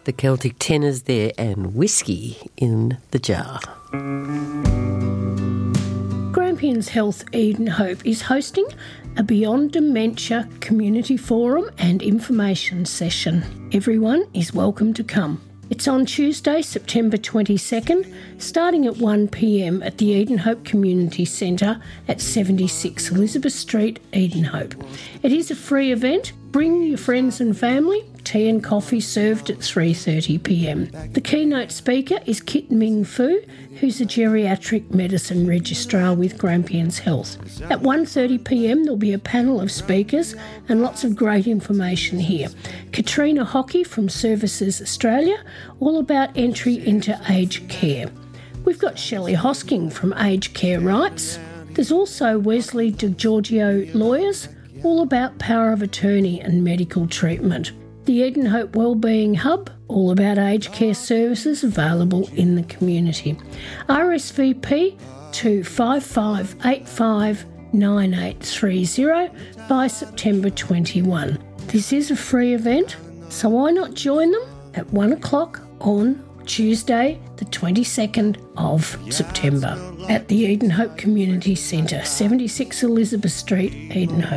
The Celtic Tenors there and Whiskey in the Jar. Grampians Health Edenhope is hosting a Beyond Dementia community forum and information session. Everyone is welcome to come. It's on Tuesday, September 22nd, starting at 1 p.m. at the Edenhope Community Centre at 76 Elizabeth Street, Edenhope. It is a free event. Bring your friends and family. Tea and coffee served at 3:30 p.m. The keynote speaker is Kit Ming Fu, who's a geriatric medicine registrar with Grampians Health. At 1:30 p.m. there'll be a panel of speakers and lots of great information here. Katrina Hockey from Services Australia, all about entry into aged care. We've got Shelley Hosking from Aged Care Rights. There's also Wesley DeGiorgio Lawyers, all about power of attorney and medical treatment. The Edenhope Wellbeing Hub, all about aged care services available in the community. RSVP to 55859830 by September 21. This is a free event, so why not join them at 1 o'clock on Tuesday, the 22nd of September at the Edenhope Community Centre, 76 Elizabeth Street, Edenhope.